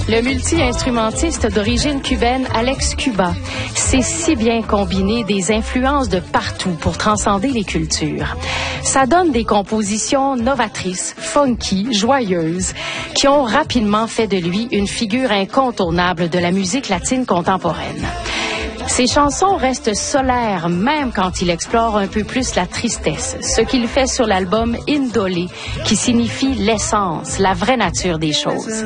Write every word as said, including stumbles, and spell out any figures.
Le multi-instrumentiste d'origine cubaine Alex Cuba sait si bien combiner des influences de partout pour transcender les cultures. Ça donne des compositions novatrices, funky, joyeuses, qui ont rapidement fait de lui une figure incontournable de la musique latine contemporaine. Ses chansons restent solaires même quand il explore un peu plus la tristesse, ce qu'il fait sur l'album Indolé, qui signifie l'essence, la vraie nature des choses.